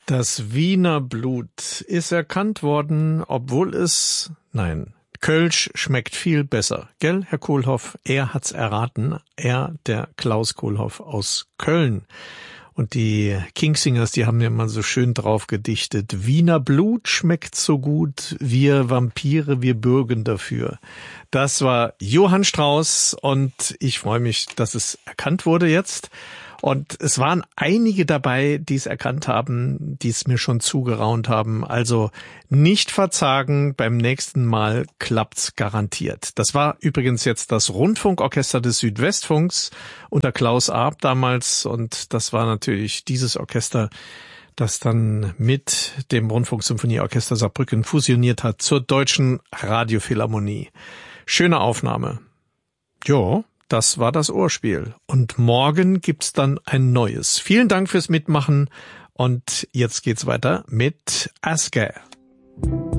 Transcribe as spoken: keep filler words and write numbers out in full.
Das Wiener Blut ist erkannt worden, obwohl es, nein, Kölsch schmeckt viel besser. Gell, Herr Kohlhoff? Er hat's erraten. Er, der Klaus Kohlhoff aus Köln. Und die Kingsingers, die haben ja mal so schön drauf gedichtet. Wiener Blut schmeckt so gut, wir Vampire, wir bürgen dafür. Das war Johann Strauss und ich freue mich, dass es erkannt wurde jetzt. Und es waren einige dabei, die es erkannt haben, die es mir schon zugeraunt haben. Also nicht verzagen, beim nächsten Mal klappt's garantiert. Das war übrigens jetzt das Rundfunkorchester des Südwestfunks unter Klaus Arp damals. Und das war natürlich dieses Orchester, das dann mit dem Rundfunksymphonieorchester Saarbrücken fusioniert hat zur Deutschen Radiophilharmonie. Schöne Aufnahme. Jo. Das war das Ohrspiel. Und morgen gibt's dann ein neues. Vielen Dank fürs Mitmachen. Und jetzt geht's weiter mit Asker.